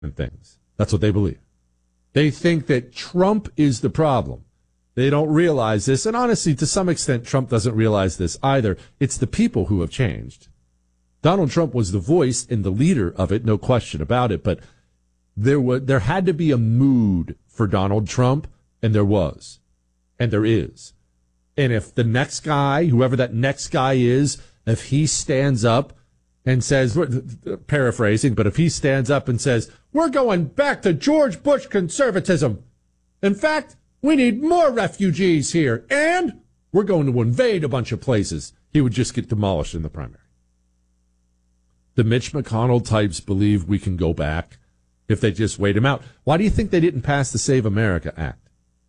and things. That's what they believe. They think that Trump is the problem. They don't realize this. And honestly, to some extent, Trump doesn't realize this either. It's the people who have changed. Donald Trump was the voice and the leader of it, no question about it. But there had to be a mood for Donald Trump, and there was. And there is. And if the next guy, whoever that next guy is, if he stands up and says, paraphrasing, but if he stands up and says, we're going back to George Bush conservatism. In fact, we need more refugees here, and we're going to invade a bunch of places, he would just get demolished in the primary. The Mitch McConnell types believe we can go back if they just wait him out. Why do you think they didn't pass the Save America Act?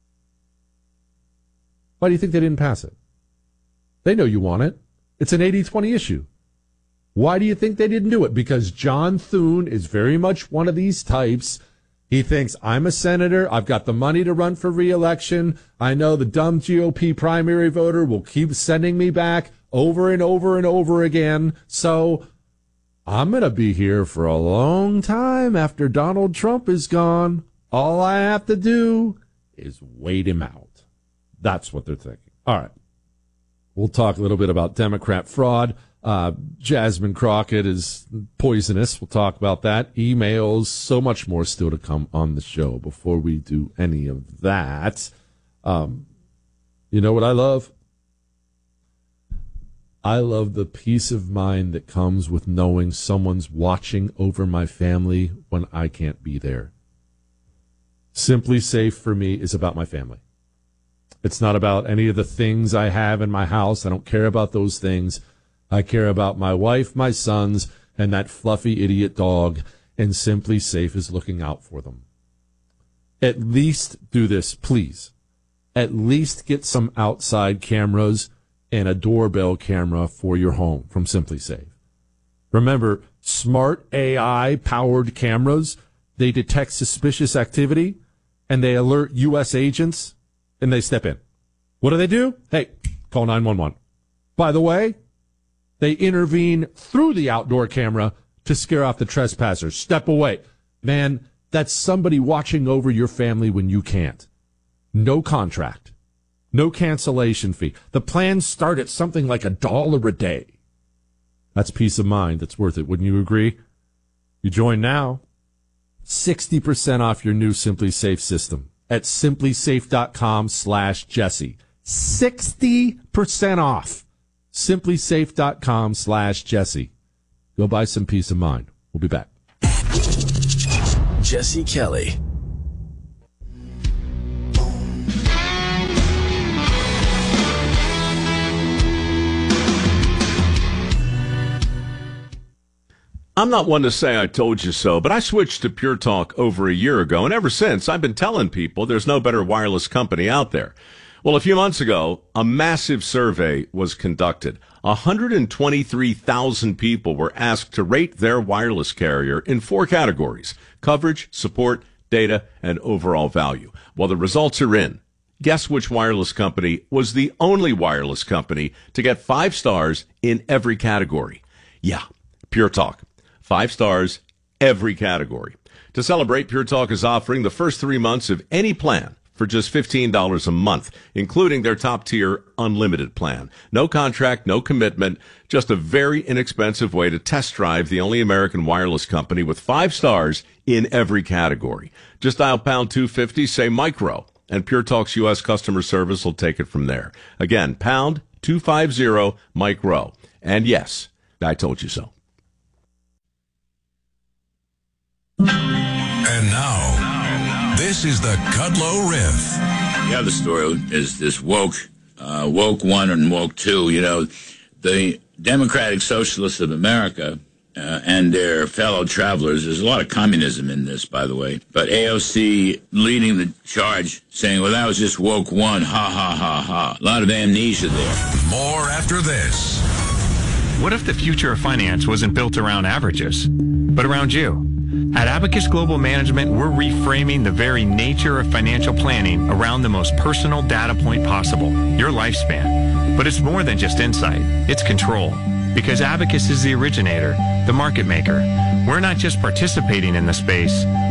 Why do you think they didn't pass it? They know you want it. It's an 80-20 issue. Why do you think they didn't do it? Because John Thune is very much one of these types. He thinks, I'm a senator. I've got the money to run for re-election. I know the dumb GOP primary voter will keep sending me back over and over and over again. So I'm going to be here for a long time after Donald Trump is gone. All I have to do is wait him out. That's what they're thinking. All right. We'll talk a little bit about Democrat fraud. Jasmine Crockett is poisonous. We'll talk about that. Emails, so much more still to come on the show. Before we do any of that, you know what I love? I love the peace of mind that comes with knowing someone's watching over my family when I can't be there. Simply Safe for me is about my family. It's not about any of the things I have in my house. I don't care about those things. I care about my wife, my sons, and that fluffy idiot dog, and Simply Safe is looking out for them. At least do this, please. At least get some outside cameras and a doorbell camera for your home from Simply Safe. Remember, smart AI-powered cameras, they detect suspicious activity, and they alert U.S. agents, and they step in. What do? Hey, call 911. By the way, they intervene through the outdoor camera to scare off the trespassers. Step away. Man, that's somebody watching over your family when you can't. No contract. No cancellation fee. The plans start at something like $1 a day. That's peace of mind. That's worth it. Wouldn't you agree? You join now. 60% off your new Simply Safe system at simplysafe.com/Jesse. 60% off. simplysafe.com/Jesse. Go buy some peace of mind. We'll be back. Jesse Kelly. I'm not one to say I told you so, but I switched to Pure Talk over a year ago, and ever since I've been telling people there's no better wireless company out there. Well, a few months ago, a massive survey was conducted. 123,000 people were asked to rate their wireless carrier in 4 categories: coverage, support, data, and overall value. Well, the results are in. Guess which wireless company was the only wireless company to get 5 stars in every category? Yeah, Pure Talk. 5 stars, every category. To celebrate, Pure Talk is offering the first 3 months of any plan for just $15 a month, including their top-tier unlimited plan. No contract, no commitment, just a very inexpensive way to test drive the only American wireless company with 5 stars in every category. Just dial pound 250, say micro, and Pure Talk's U.S. customer service will take it from there. Again, pound 250 micro. And yes, I told you so. And now, this is the Kudlow Riff. The other story is this woke 1 and woke 2. You know, the Democratic Socialists of America and their fellow travelers, there's a lot of communism in this, by the way, but AOC leading the charge, saying, well, that was just woke 1, ha, ha, ha, ha. A lot of amnesia there. More after this. What if the future of finance wasn't built around averages, but around you? At Abacus Global Management, we're reframing the very nature of financial planning around the most personal data point possible, your lifespan. But it's more than just insight, it's control. Because Abacus is the originator, the market maker. we're not just participating in the space,